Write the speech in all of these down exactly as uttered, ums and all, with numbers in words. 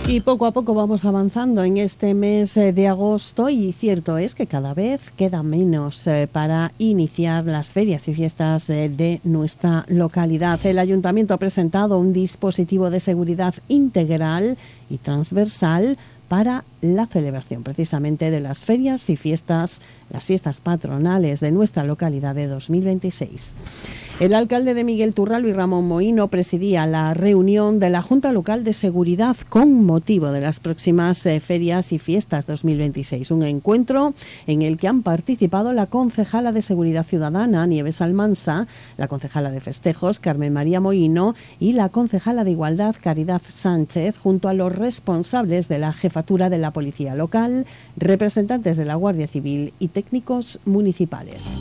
Y poco a poco vamos avanzando en este mes de agosto y cierto es que cada vez queda menos eh, para iniciar las ferias y fiestas eh, de nuestra localidad. El Ayuntamiento ha presentado un dispositivo de seguridad integral y transversal para la celebración precisamente de las ferias y fiestas, las fiestas patronales de nuestra localidad de dos mil veintiséis. El alcalde de Miguel Turral, Luis Ramón Mohino, presidía la reunión de la Junta Local de Seguridad con motivo de las próximas eh, ferias y fiestas dos mil veintiséis. Un encuentro en el que han participado la concejala de Seguridad Ciudadana, Nieves Almansa, la concejala de Festejos, Carmen María Mohino, y la concejala de Igualdad, Caridad Sánchez, junto a los responsables de la jefatura de la Policía Local, representantes de la Guardia Civil y técnicos municipales.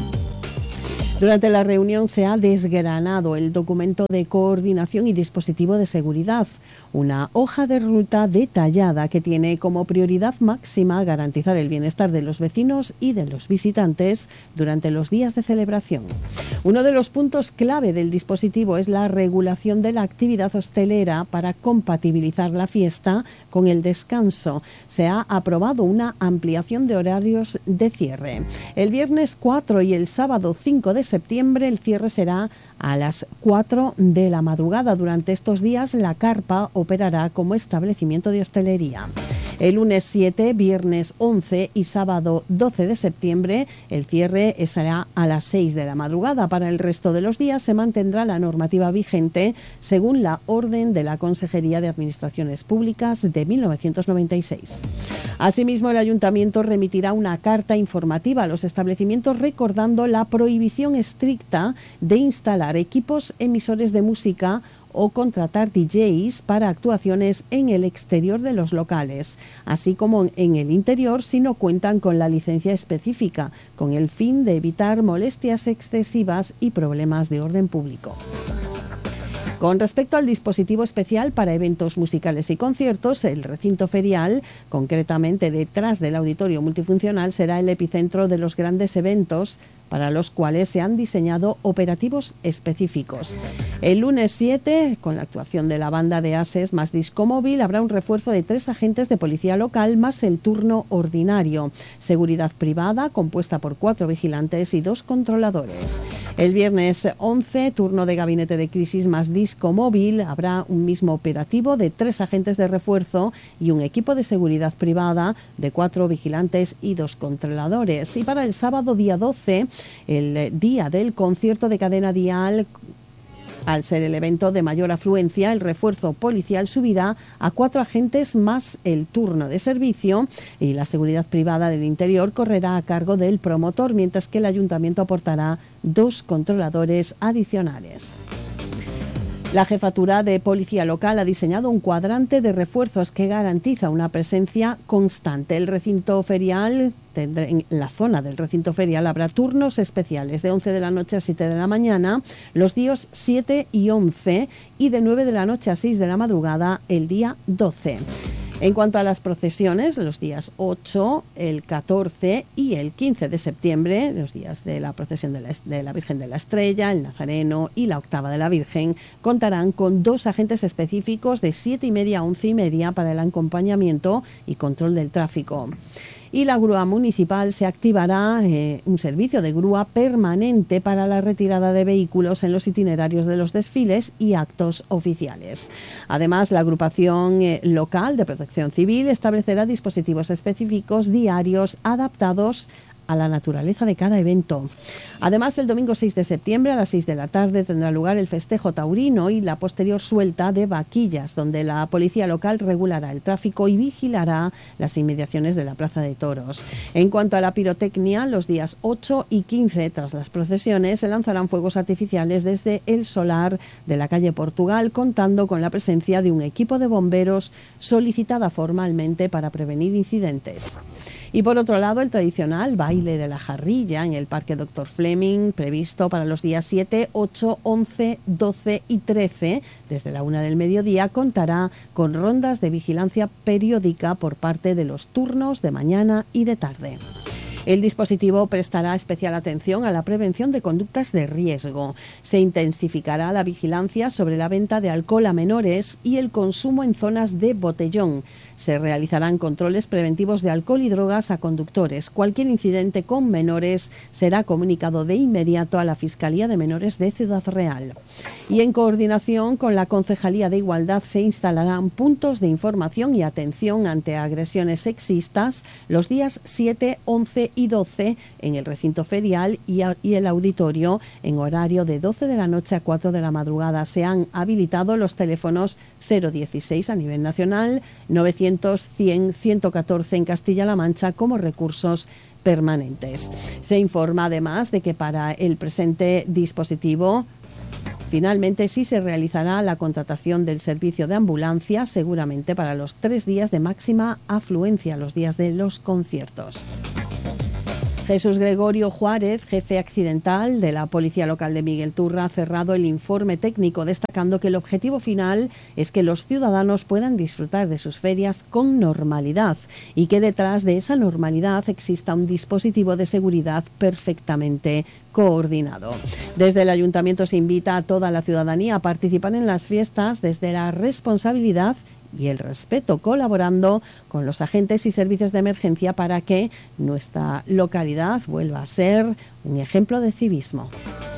Durante la reunión se ha desgranado el documento de coordinación y dispositivo de seguridad, una hoja de ruta detallada que tiene como prioridad máxima garantizar el bienestar de los vecinos y de los visitantes durante los días de celebración. Uno de los puntos clave del dispositivo es la regulación de la actividad hostelera para compatibilizar la fiesta con el descanso. Se ha aprobado una ampliación de horarios de cierre. El viernes cuatro y el sábado cinco de septiembre el cierre será a las cuatro de la madrugada. Durante estos días la carpa operará como establecimiento de hostelería. El lunes siete, viernes once y sábado doce de septiembre el cierre será a las seis de la madrugada. Para el resto de los días se mantendrá la normativa vigente según la orden de la Consejería de Administraciones Públicas de mil novecientos noventa y seis. Asimismo, el Ayuntamiento remitirá una carta informativa a los establecimientos recordando la prohibición estricta de instalar equipos emisores de música o contratar D Js para actuaciones en el exterior de los locales, así como en el interior si no cuentan con la licencia específica, con el fin de evitar molestias excesivas y problemas de orden público. Con respecto al dispositivo especial para eventos musicales y conciertos, el recinto ferial, concretamente detrás del auditorio multifuncional, será el epicentro de los grandes eventos para los cuales se han diseñado operativos específicos. El lunes siete, con la actuación de la banda de Ases más Disco Móvil, habrá un refuerzo de tres agentes de policía local más el turno ordinario. Seguridad privada, compuesta por cuatro vigilantes y dos controladores. El viernes once, turno de gabinete de crisis más Disco Móvil, habrá un mismo operativo de tres agentes de refuerzo y un equipo de seguridad privada de cuatro vigilantes y dos controladores. Y para el sábado día doce, el día del concierto de Cadena Dial, al ser el evento de mayor afluencia, el refuerzo policial subirá a cuatro agentes más el turno de servicio y la seguridad privada del interior correrá a cargo del promotor, mientras que el ayuntamiento aportará dos controladores adicionales. La Jefatura de Policía Local ha diseñado un cuadrante de refuerzos que garantiza una presencia constante. El recinto ferial, en la zona del recinto ferial habrá turnos especiales de once de la noche a siete de la mañana, los días siete y once, y de nueve de la noche a seis de la madrugada el día doce. En cuanto a las procesiones, los días ocho, el catorce y el quince de septiembre, los días de la procesión de la, de la Virgen de la Estrella, el Nazareno y la Octava de la Virgen, contarán con dos agentes específicos de siete y media a once y media para el acompañamiento y control del tráfico. Y la grúa municipal se activará eh, un servicio de grúa permanente para la retirada de vehículos en los itinerarios de los desfiles y actos oficiales. Además, la agrupación eh, local de Protección Civil establecerá dispositivos específicos diarios adaptados a la naturaleza de cada evento. Además, el domingo seis de septiembre a las seis de la tarde tendrá lugar el festejo taurino y la posterior suelta de vaquillas, donde la policía local regulará el tráfico y vigilará las inmediaciones de la Plaza de Toros. En cuanto a la pirotecnia, los días ocho y quince, tras las procesiones, se lanzarán fuegos artificiales desde el solar de la calle Portugal, contando con la presencia de un equipo de bomberos solicitada formalmente para prevenir incidentes. Y por otro lado, el tradicional baile de la jarrilla en el Parque Doctor Fleming, previsto para los días siete, ocho, once, doce y trece, desde la una del mediodía, contará con rondas de vigilancia periódica por parte de los turnos de mañana y de tarde. El dispositivo prestará especial atención a la prevención de conductas de riesgo. Se intensificará la vigilancia sobre la venta de alcohol a menores y el consumo en zonas de botellón. Se realizarán controles preventivos de alcohol y drogas a conductores. Cualquier incidente con menores será comunicado de inmediato a la Fiscalía de Menores de Ciudad Real. Y en coordinación con la Concejalía de Igualdad se instalarán puntos de información y atención ante agresiones sexistas los días siete, once y doce en el recinto ferial y, a, y el auditorio en horario de doce de la noche a cuatro de la madrugada. Se han habilitado los teléfonos cero dieciséis a nivel nacional, novecientos, cien, ciento catorce en Castilla-La Mancha como recursos permanentes. Se informa además de que para el presente dispositivo finalmente sí se realizará la contratación del servicio de ambulancia, seguramente para los tres días de máxima afluencia, los días de los conciertos. Jesús Gregorio Juárez, jefe accidental de la Policía Local de Miguelturra, ha cerrado el informe técnico destacando que el objetivo final es que los ciudadanos puedan disfrutar de sus ferias con normalidad y que detrás de esa normalidad exista un dispositivo de seguridad perfectamente coordinado. Desde el Ayuntamiento se invita a toda la ciudadanía a participar en las fiestas desde la responsabilidad y el respeto, colaborando con los agentes y servicios de emergencia para que nuestra localidad vuelva a ser un ejemplo de civismo.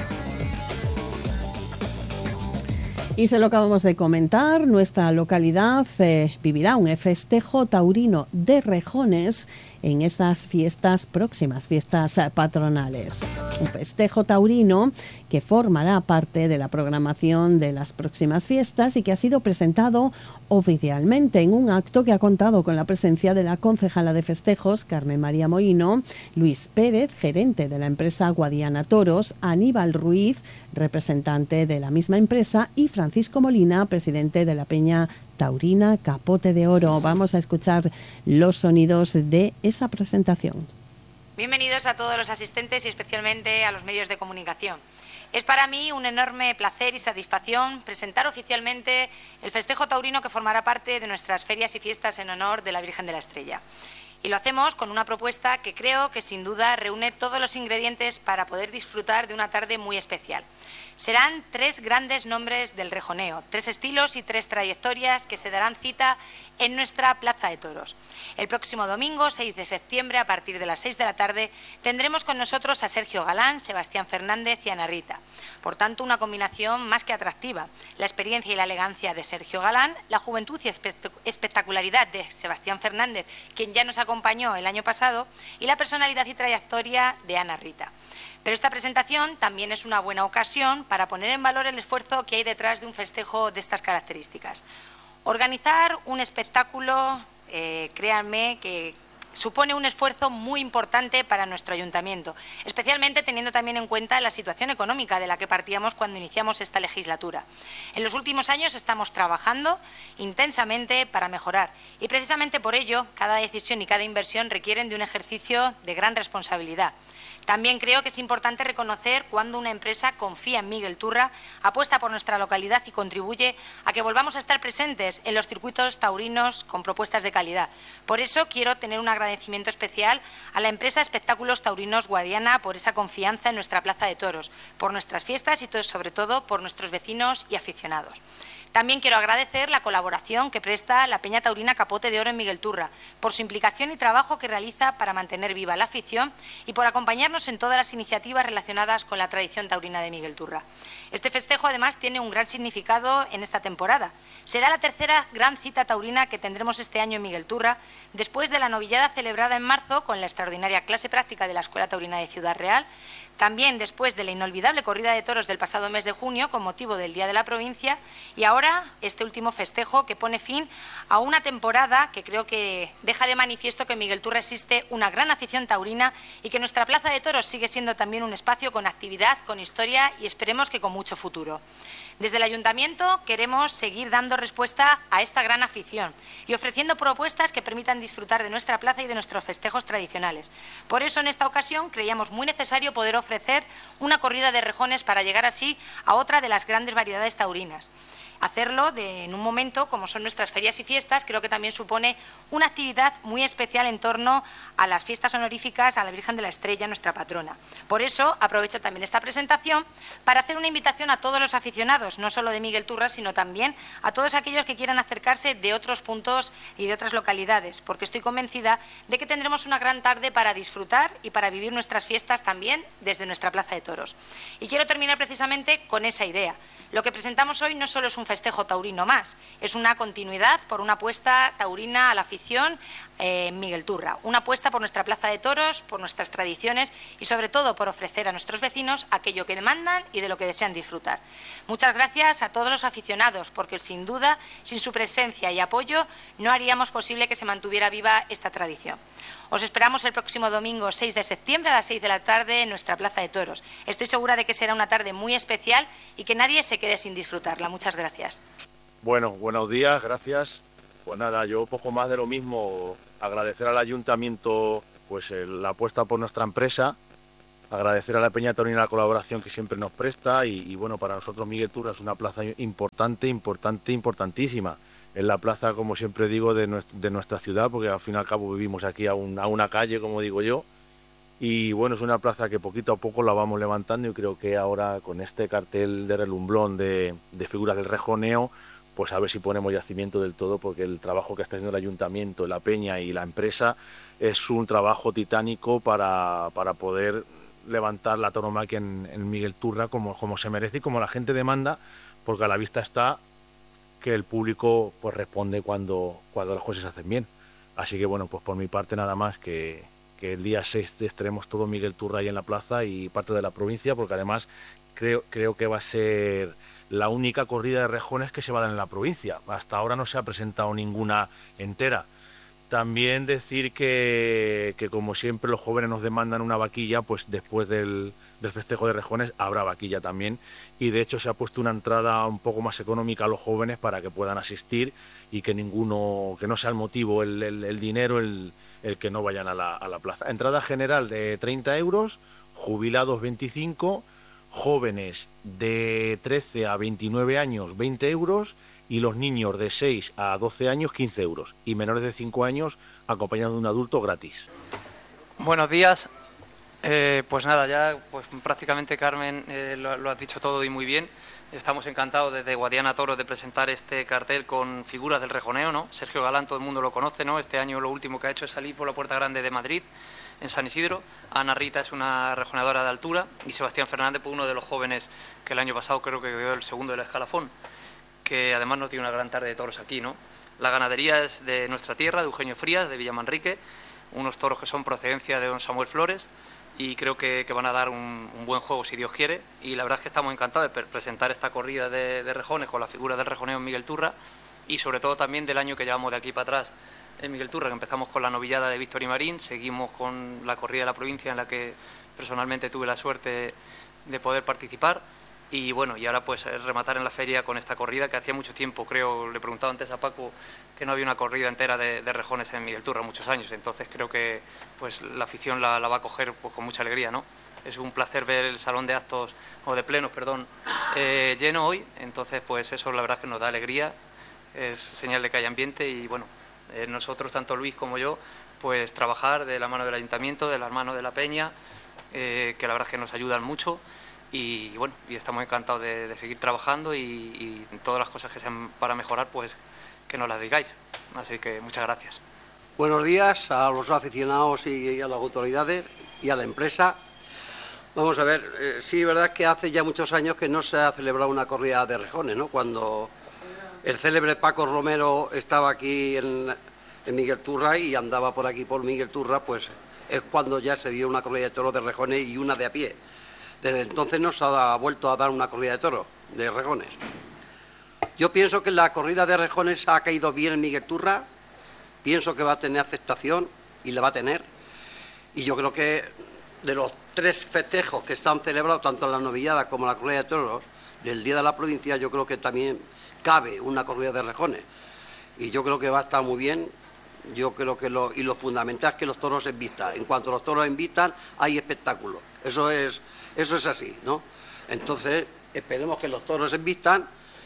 Y se lo acabamos de comentar, nuestra localidad eh, vivirá un festejo taurino de rejones en esas fiestas próximas, fiestas patronales. Un festejo taurino que formará parte de la programación de las próximas fiestas y que ha sido presentado oficialmente en un acto que ha contado con la presencia de la concejala de festejos, Carmen María Mohino, Luis Pérez, gerente de la empresa Guadiana Toros, Aníbal Ruiz, representante de la misma empresa, y Francisco Molina, presidente de la Peña Taurina Capote de Oro. Vamos a escuchar los sonidos de esa presentación. Bienvenidos a todos los asistentes y especialmente a los medios de comunicación. Es para mí un enorme placer y satisfacción presentar oficialmente el festejo taurino que formará parte de nuestras ferias y fiestas en honor de la Virgen de la Estrella. Y lo hacemos con una propuesta que creo que sin duda reúne todos los ingredientes para poder disfrutar de una tarde muy especial. Serán tres grandes nombres del rejoneo, tres estilos y tres trayectorias que se darán cita en nuestra Plaza de Toros. El próximo domingo, seis de septiembre, a partir de las seis de la tarde, tendremos con nosotros a Sergio Galán, Sebastián Fernández y Ana Rita. Por tanto, una combinación más que atractiva. La experiencia y la elegancia de Sergio Galán, la juventud y espectacularidad de Sebastián Fernández, quien ya nos acompañó el año pasado, y la personalidad y trayectoria de Ana Rita. Pero esta presentación también es una buena ocasión para poner en valor el esfuerzo que hay detrás de un festejo de estas características. Organizar un espectáculo, eh, créanme, que supone un esfuerzo muy importante para nuestro ayuntamiento, especialmente teniendo también en cuenta la situación económica de la que partíamos cuando iniciamos esta legislatura. En los últimos años estamos trabajando intensamente para mejorar y precisamente por ello cada decisión y cada inversión requieren de un ejercicio de gran responsabilidad. También creo que es importante reconocer cuando una empresa confía en Miguelturra, apuesta por nuestra localidad y contribuye a que volvamos a estar presentes en los circuitos taurinos con propuestas de calidad. Por eso quiero tener un agradecimiento especial a la empresa Espectáculos Taurinos Guadiana por esa confianza en nuestra Plaza de Toros, por nuestras fiestas y sobre todo por nuestros vecinos y aficionados. También quiero agradecer la colaboración que presta la Peña Taurina Capote de Oro en Miguelturra, por su implicación y trabajo que realiza para mantener viva la afición y por acompañarnos en todas las iniciativas relacionadas con la tradición taurina de Miguelturra. Este festejo además tiene un gran significado en esta temporada. Será la tercera gran cita taurina que tendremos este año en Miguelturra, después de la novillada celebrada en marzo con la extraordinaria clase práctica de la Escuela Taurina de Ciudad Real, también después de la inolvidable corrida de toros del pasado mes de junio con motivo del Día de la Provincia y ahora este último festejo que pone fin a una temporada que creo que deja de manifiesto que en Miguelturra existe una gran afición taurina y que nuestra Plaza de Toros sigue siendo también un espacio con actividad, con historia y esperemos que con mucho futuro. Desde el Ayuntamiento queremos seguir dando respuesta a esta gran afición y ofreciendo propuestas que permitan disfrutar de nuestra plaza y de nuestros festejos tradicionales. Por eso, en esta ocasión, creíamos muy necesario poder ofrecer una corrida de rejones para llegar así a otra de las grandes variedades taurinas. Hacerlo de, en un momento como son nuestras ferias y fiestas, creo que también supone una actividad muy especial en torno a las fiestas honoríficas a la Virgen de la Estrella, nuestra patrona. Por eso aprovecho también esta presentación para hacer una invitación a todos los aficionados, no solo de Miguel Turra, sino también a todos aquellos que quieran acercarse de otros puntos y de otras localidades, porque estoy convencida de que tendremos una gran tarde para disfrutar y para vivir nuestras fiestas también desde nuestra Plaza de Toros. Y quiero terminar precisamente con esa idea. Lo que presentamos hoy no solo es un festejo taurino más, es una continuidad por una apuesta taurina a la afición eh, en Miguel Turra, una apuesta por nuestra Plaza de Toros, por nuestras tradiciones y sobre todo por ofrecer a nuestros vecinos aquello que demandan y de lo que desean disfrutar. Muchas gracias a todos los aficionados, porque sin duda, sin su presencia y apoyo, no haríamos posible que se mantuviera viva esta tradición. Os esperamos el próximo domingo seis de septiembre a las seis de la tarde en nuestra Plaza de Toros. Estoy segura de que será una tarde muy especial y que nadie se quede sin disfrutarla. Muchas gracias. Bueno, buenos días, gracias. Pues nada, yo poco más de lo mismo, agradecer al Ayuntamiento pues el, la apuesta por nuestra empresa, agradecer a la Peña Taurina la colaboración que siempre nos presta y, y bueno, para nosotros Miguel Turra es una plaza importante, importante, importantísima. Es la plaza, como siempre digo, de nuestra, de nuestra ciudad, porque al fin y al cabo vivimos aquí a, un, a una calle, como digo yo. Y bueno, es una plaza que poquito a poco la vamos levantando y creo que ahora con este cartel de relumbrón de, de figuras del rejoneo, pues a ver si ponemos ya cimiento del todo, porque el trabajo que está haciendo el Ayuntamiento, la Peña y la empresa es un trabajo titánico para, para poder levantar la tauromaquia en, en Miguel Turra como, como se merece y como la gente demanda, porque a la vista está que el público pues responde cuando, cuando las cosas se hacen bien. Así que bueno, pues por mi parte nada más, que, que el día seis estaremos todo Miguel Turra ahí en la plaza y parte de la provincia, porque además creo, creo que va a ser la única corrida de rejones que se va a dar en la provincia. Hasta ahora no se ha presentado ninguna entera. También decir que, que como siempre los jóvenes nos demandan una vaquilla, pues después del, del festejo de rejones habrá vaquilla también, y de hecho se ha puesto una entrada un poco más económica a los jóvenes para que puedan asistir y que ninguno, que no sea el motivo, el, el, el dinero, el, el que no vayan a la, a la plaza. Entrada general de treinta euros, jubilados veinticinco, jóvenes de trece a veintinueve años veinte euros, y los niños de seis a doce años quince euros, y menores de cinco años acompañados de un adulto gratis. Buenos días. Eh, pues nada, ya pues prácticamente Carmen eh, lo, lo has dicho todo y muy bien. Estamos encantados desde Guadiana Toros de presentar este cartel con figuras del rejoneo, ¿no? Sergio Galán, todo el mundo lo conoce, ¿no? Este año lo último que ha hecho es salir por la Puerta Grande de Madrid, en San Isidro. Ana Rita es una rejoneadora de altura y Sebastián Fernández, pues uno de los jóvenes que el año pasado creo que dio el segundo del escalafón, que además nos tiene una gran tarde de toros aquí, ¿no? La ganadería es de nuestra tierra, de Eugenio Frías, de Villamanrique, unos toros que son procedencia de don Samuel Flores, y creo que, que van a dar un, un buen juego si Dios quiere, y la verdad es que estamos encantados de presentar esta corrida de, de rejones con la figura del rejoneo en Miguel Turra, y sobre todo también del año que llevamos de aquí para atrás en Miguel Turra, que empezamos con la novillada de Víctor y Marín, seguimos con la corrida de la provincia en la que personalmente tuve la suerte de poder participar. Y bueno, y ahora pues rematar en la feria con esta corrida que hacía mucho tiempo, creo, le preguntaba antes a Paco que no había una corrida entera de, de rejones en Miguel Turra muchos años, entonces creo que pues la afición la, la va a coger pues, con mucha alegría, ¿no? Es un placer ver el salón de actos, o de plenos, perdón, eh, lleno hoy, entonces pues eso la verdad es que nos da alegría, es señal de que hay ambiente y bueno, eh, nosotros, tanto Luis como yo, pues trabajar de la mano del Ayuntamiento, de la mano de la Peña, eh, que la verdad es que nos ayudan mucho. Y bueno, y estamos encantados de, de seguir trabajando y, y todas las cosas que sean para mejorar, pues que nos las digáis. Así que muchas gracias. Buenos días a los aficionados y a las autoridades y a la empresa. Vamos a ver, eh, sí, verdad es que hace ya muchos años que no se ha celebrado una corrida de rejones, ¿no? Cuando el célebre Paco Romero estaba aquí en, en Miguel Turra y andaba por aquí por Miguel Turra, pues es cuando ya se dio una corrida de toros de rejones y una de a pie. Desde entonces no se ha vuelto a dar una corrida de toros, de rejones. Yo pienso que la corrida de rejones ha caído bien en Miguel Turra, pienso que va a tener aceptación y la va a tener. Y yo creo que de los tres festejos que se han celebrado, tanto la novillada como la corrida de toros, del Día de la Provincia, yo creo que también cabe una corrida de rejones. Y yo creo que va a estar muy bien. Yo creo que lo, y lo fundamental es que los toros se envistan. En cuanto los toros envistan, hay espectáculo. Eso es... Eso es así, ¿no? Entonces, esperemos que los toros se envistan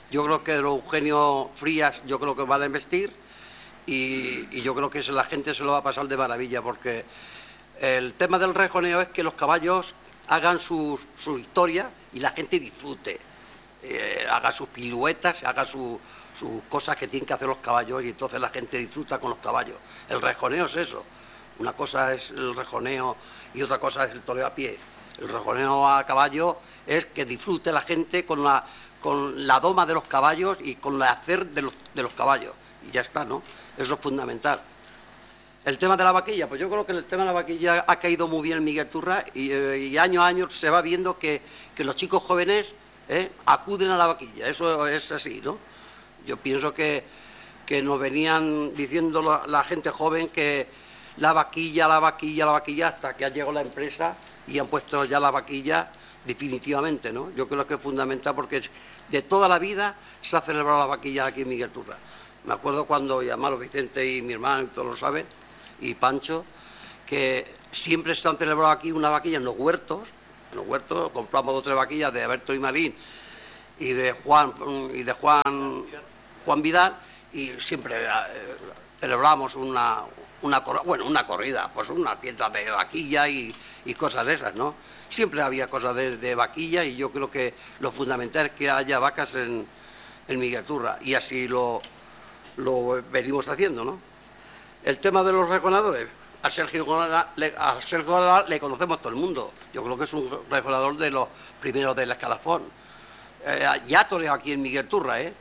Yo creo que los Eugenio Frías, yo creo que van a investir y, y yo creo que la gente se lo va a pasar de maravilla, porque el tema del rejoneo es que los caballos hagan su, su historia y la gente disfrute, eh, haga sus piruetas, haga sus su cosas que tienen que hacer los caballos y entonces la gente disfruta con los caballos. El rejoneo es eso, una cosa es el rejoneo y otra cosa es el toreo a pie. El rejoneo a caballo es que disfrute la gente con la, con la doma de los caballos y con el hacer de los, de los caballos, y ya está, ¿no? Eso es fundamental. El tema de la vaquilla, pues yo creo que el tema de la vaquilla ha caído muy bien en Miguel Turra y, eh, y año a año se va viendo que, que los chicos jóvenes eh, acuden a la vaquilla, eso es así, ¿no? Yo pienso que, que nos venían diciendo la, la gente joven que la vaquilla, la vaquilla, la vaquilla, hasta que ha llegado la empresa y han puesto ya la vaquilla definitivamente, ¿no? Yo creo que es fundamental porque de toda la vida se ha celebrado la vaquilla aquí en Miguel Turra. Me acuerdo cuando llamaron Vicente y mi hermano, y todos lo saben, y Pancho, que siempre se han celebrado aquí una vaquilla en los huertos. En los huertos compramos dos o tres vaquillas de Alberto y Marín y de Juan y de Juan Juan Vidal, y siempre eh, celebramos una, una bueno una corrida, pues una tienda de vaquilla y, y cosas de esas, ¿no? Siempre había cosas de, de vaquilla y yo creo que lo fundamental es que haya vacas en, en Miguel Turra y así lo, lo venimos haciendo, ¿no? El tema de los rejonadores, a Sergio Golán le, a Sergio Golán le conocemos todo el mundo. Yo creo que es un rejonador de los primeros del escalafón. Eh, ya toreo aquí en Miguel Turra, ¿eh?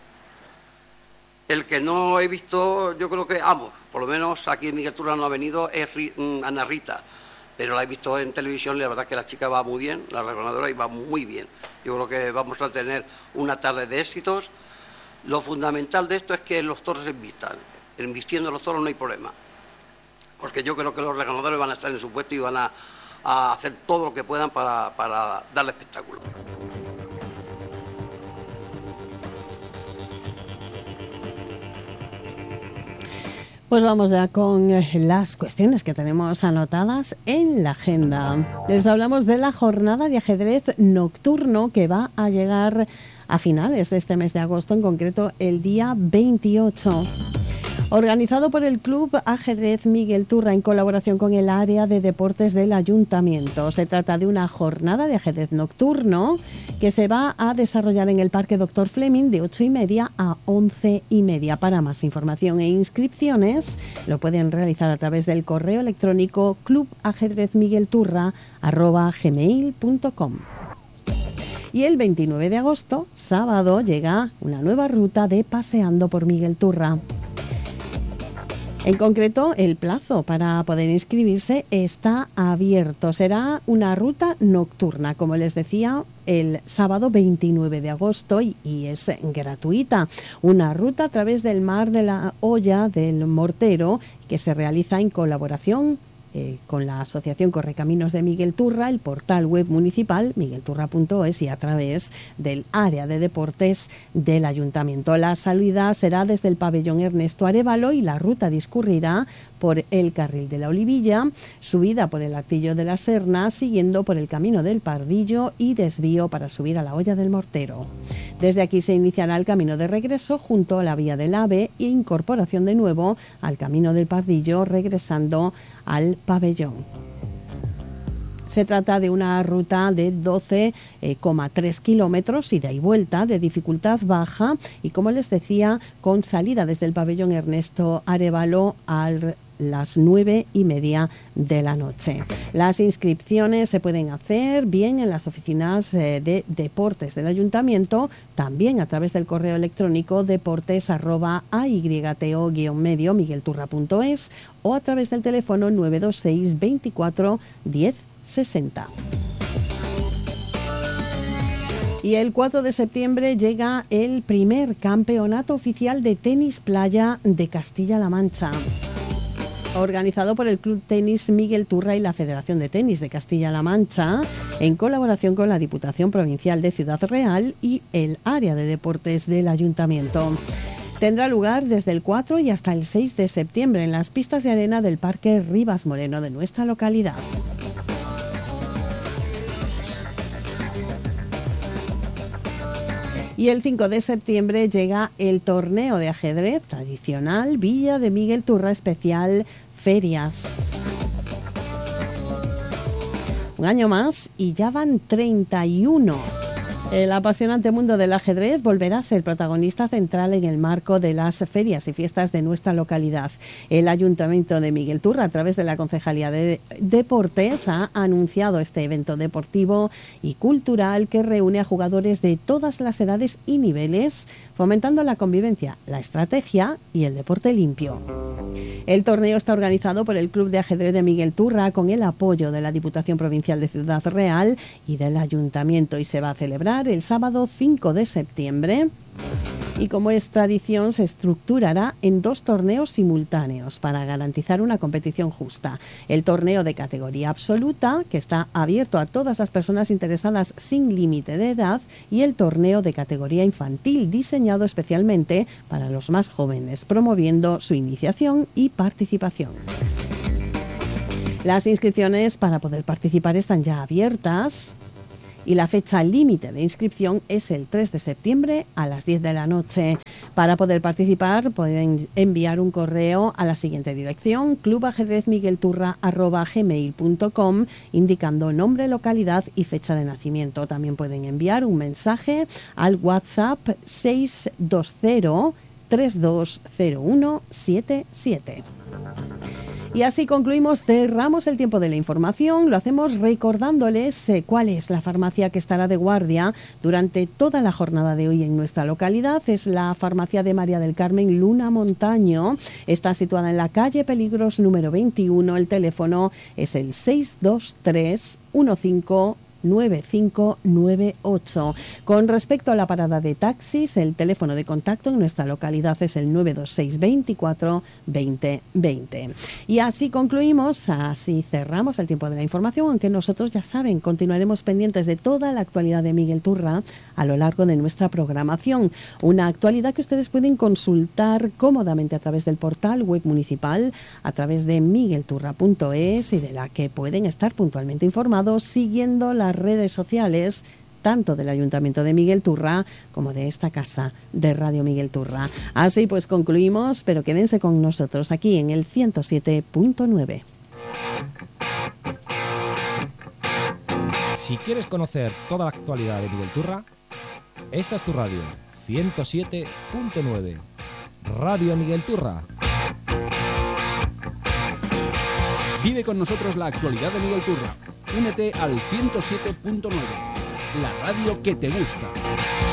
El que no he visto, yo creo que, vamos, por lo menos aquí en Miguel Turra no ha venido, es Ana Rita, pero la he visto en televisión y la verdad es que la chica va muy bien, la rejonadora, y va muy bien. Yo creo que vamos a tener una tarde de éxitos. Lo fundamental de esto es que los toros se invistan. Invistiendo los toros no hay problema, porque yo creo que los rejonadores van a estar en su puesto y van a, a hacer todo lo que puedan para, para darle espectáculo. Pues vamos ya con las cuestiones que tenemos anotadas en la agenda. Les hablamos de la jornada de ajedrez nocturno que va a llegar a finales de este mes de agosto, en concreto el día veintiocho. Organizado por el Club Ajedrez Miguel Turra en colaboración con el área de deportes del Ayuntamiento. Se trata de una jornada de ajedrez nocturno que se va a desarrollar en el Parque Doctor Fleming de ocho y media a once y media. Para más información e inscripciones lo pueden realizar a través del correo electrónico clubajedrezmiguelturra arroba gmail punto com. Y el veintinueve de agosto, sábado, llega una nueva ruta de Paseando por Miguel Turra. En concreto, el plazo para poder inscribirse está abierto. Será una ruta nocturna, como les decía, el sábado veintinueve de agosto y, y es gratuita. Una ruta a través del Mar de la Hoya del Mortero que se realiza en colaboración Eh, con la Asociación Correcaminos de Miguel Turra, el portal web municipal miguelturra punto es y a través del área de deportes del Ayuntamiento. La salida será desde el pabellón Ernesto Arévalo y la ruta discurrirá por el carril de la Olivilla, subida por el Artillo de la Serna, siguiendo por el camino del Pardillo y desvío para subir a la Hoya del Mortero. Desde aquí se iniciará el camino de regreso junto a la vía del AVE e incorporación de nuevo al camino del Pardillo, regresando al pabellón. Se trata de una ruta de doce coma tres kilómetros ida y vuelta, de dificultad baja y, como les decía, con salida desde el pabellón Ernesto Arévalo a las nueve y media de la noche. Las inscripciones se pueden hacer bien en las oficinas de deportes del Ayuntamiento, también a través del correo electrónico deportes arroba ayto guion medio miguelturra punto es o a través del teléfono nueve dos seis veinticuatro diez sesenta. Y el cuatro de septiembre llega el primer campeonato oficial de tenis playa de Castilla-La Mancha, organizado por el Club Tenis Miguel Turra y la Federación de Tenis de Castilla-La Mancha, en colaboración con la Diputación Provincial de Ciudad Real y el área de deportes del Ayuntamiento. Tendrá lugar desde el cuatro y hasta el seis de septiembre en las pistas de arena del Parque Rivas Moreno de nuestra localidad. Y el cinco de septiembre llega el torneo de ajedrez tradicional Villa de Miguel Turra especial Ferias. Un año más y ya van treinta y uno. El apasionante mundo del ajedrez volverá a ser protagonista central en el marco de las ferias y fiestas de nuestra localidad. El Ayuntamiento de Miguel Turra, a través de la Concejalía de Deportes, ha anunciado este evento deportivo y cultural que reúne a jugadores de todas las edades y niveles, fomentando la convivencia, la estrategia y el deporte limpio. El torneo está organizado por el Club de Ajedrez de Miguel Turra con el apoyo de la Diputación Provincial de Ciudad Real y del Ayuntamiento y se va a celebrar el sábado cinco de septiembre. Y como es tradición, se estructurará en dos torneos simultáneos para garantizar una competición justa. El torneo de categoría absoluta, que está abierto a todas las personas interesadas sin límite de edad, y el torneo de categoría infantil, diseñado especialmente para los más jóvenes, promoviendo su iniciación y participación. Las inscripciones para poder participar están ya abiertas. Y la fecha límite de inscripción es el tres de septiembre a las diez de la noche. Para poder participar pueden enviar un correo a la siguiente dirección: club ajedrez miguel turra arroba gmail punto com, indicando nombre, localidad y fecha de nacimiento. También pueden enviar un mensaje al WhatsApp seis dos cero tres dos cero uno siete siete. Y así concluimos, cerramos el tiempo de la información. Lo hacemos recordándoles eh, cuál es la farmacia que estará de guardia durante toda la jornada de hoy en nuestra localidad. Es la farmacia de María del Carmen Luna Montaño. Está situada en la calle Peligros número veintiuno. El teléfono es el seis dos tres uno cinco nueve cinco nueve ocho. Con respecto a la parada de taxis, el teléfono de contacto en nuestra localidad es el nueve dos seis veinticuatro veinte veinte. Y así concluimos, así cerramos el tiempo de la información, aunque nosotros, ya saben, continuaremos pendientes de toda la actualidad de Miguel Turra a lo largo de nuestra programación. Una actualidad que ustedes pueden consultar cómodamente a través del portal web municipal, a través de miguel turra punto es, y de la que pueden estar puntualmente informados siguiendo las redes sociales tanto del Ayuntamiento de Miguel Turra como de esta casa de Radio Miguel Turra. Así pues concluimos, pero quédense con nosotros aquí en el ciento siete punto nueve. Si quieres conocer toda la actualidad de Miguel Turra, esta es tu radio, ciento siete punto nueve. Radio Miguel Turra. Vive con nosotros la actualidad de Miguel Turra. Únete al ciento siete punto nueve, la radio que te gusta.